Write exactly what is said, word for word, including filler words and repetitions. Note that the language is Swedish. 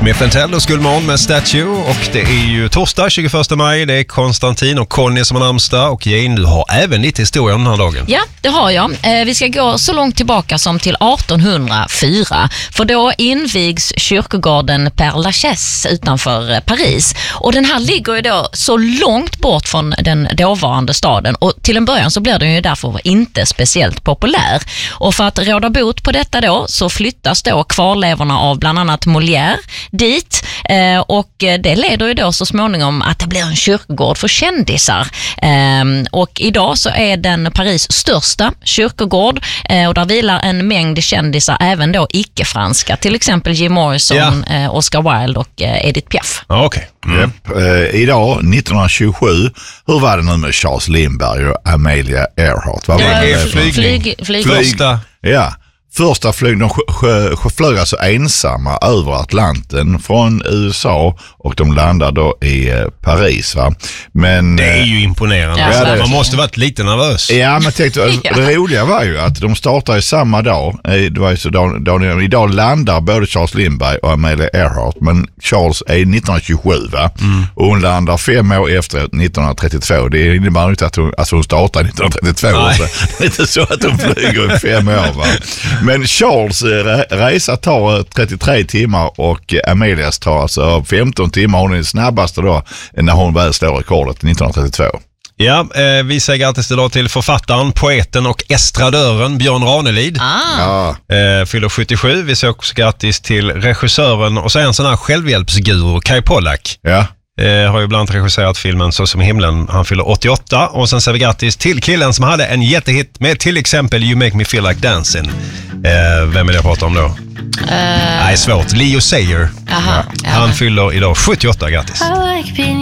Smith and Tell och Skullmån med Statue, och det är ju torsdag tjugoförsta maj, det är Konstantin och Conny som har namnsdag, och Jane, du har även lite historia om den här dagen. Ja, det har jag. Eh, vi ska gå så långt tillbaka som till artonhundrafyra, för då invigs kyrkogården Père Lachaise utanför Paris, och den här ligger ju då så långt bort från den dåvarande staden, och till en början så blir den ju därför inte speciellt populär, och för att råda bot på detta då så flyttas då kvarlevorna av bland annat Molière dit, eh, och det leder ju då så småningom att det blir en kyrkogård för kändisar, eh, och idag så är den Paris största kyrkogård, eh, och där vilar en mängd kändisar, även då icke-franska, till exempel Jim Morrison, ja. eh, Oscar Wilde och eh, Edith Piaf. Ja, okej. Okay. Mm. Yep. Eh, idag, nittonhundratjugosju, hur var det nu med Charles Lindbergh och Amelia Earhart? Vad var det? det? Flyg, flyg, flyg, flyg. Första. Ja. Första flyg, de flög alltså ensamma över Atlanten från U S A, och de landade då i eh, Paris, va? Men det är ju imponerande. Ja, man måste varit lite nervös. Ja, men tänkte, ja. Det roliga var ju att de startade samma dag. Det var ju så dag, dag, idag landar både Charles Lindbergh och Amelia Earhart, men Charles är nittonhundratjugosju, va? Mm. Och hon landar fem år efter nittonhundratrettiotvå. Det innebär inte att hon, alltså hon startar nittonhundratrettiotvå. Så det är inte så att hon flyger i fem år, va? Men Charles resa tar trettiotre timmar och Amelias tar alltså femton timmar. Hon är den snabbaste då när hon väl slår rekordet nittonhundratrettiotvå. Ja, eh, vi säger grattis idag till författaren, poeten och estradören Björn Ranelid. Ah. Ja. Eh, fyller sjuttiosju. Vi säger också grattis till regissören och så en sån här självhjälpsguru, Kai Pollak. Ja. Eh, har ju bland annat regisserat filmen Så som himlen. Han fyller åttioåtta. Och sen säger vi grattis till killen som hade en jättehit med till exempel You Make Me Feel Like Dancing. Eh, vem är det jag pratar om då? Uh, Nej, svårt. Leo Sayer. Aha, ja. Han fyller idag sjuttioåtta, grattis.